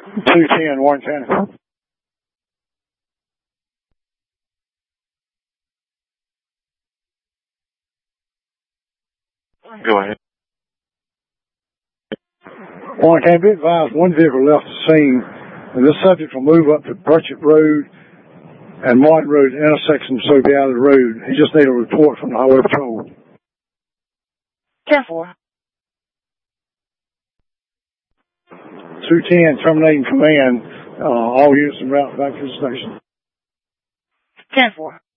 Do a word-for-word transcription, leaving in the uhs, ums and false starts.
two ten, Warren County. Go ahead. Warren County, be advised, one vehicle left the scene, and this subject will move up to Pritchett Road and Martin Road intersection, so be out of the road. He just need a report from the Highway Patrol. ten four. two ten, terminating command. Uh, all units en route back to the station. ten four.